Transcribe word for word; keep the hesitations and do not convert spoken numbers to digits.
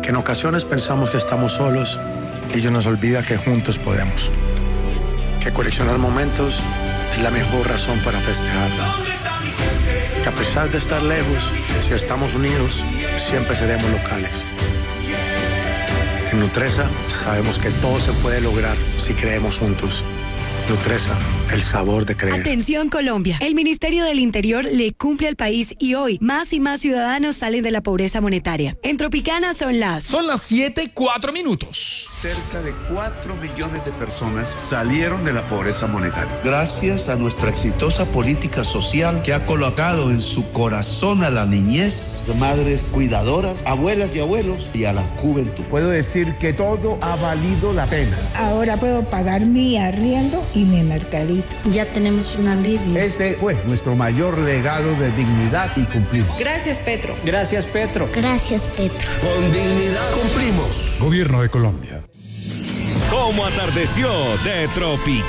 En ocasiones pensamos que estamos solos y se nos olvida que juntos podemos. Que coleccionar momentos es la mejor razón para festejar. Que a pesar de estar lejos, si estamos unidos, siempre seremos locales. En Nutresa sabemos que todo se puede lograr si creemos juntos. Nutresa, el sabor de creer. Atención Colombia, el Ministerio del Interior le cumple al país y hoy más y más ciudadanos salen de la pobreza monetaria. En Tropicana son las... Son las siete, cuatro minutos. Cerca de cuatro millones de personas salieron de la pobreza monetaria. Gracias a nuestra exitosa política social que ha colocado en su corazón a la niñez, madres cuidadoras, abuelas y abuelos y a la juventud. Puedo decir que todo ha valido la pena. Ahora puedo pagar mi arriendo y mi mercadito. Ya tenemos un alivio. Ese fue nuestro mayor legado de dignidad y cumplimos. Gracias, Petro. Gracias, Petro. Gracias, Petro. Con dignidad cumplimos. Gobierno de Colombia. ¿Cómo atardeció de Tropical?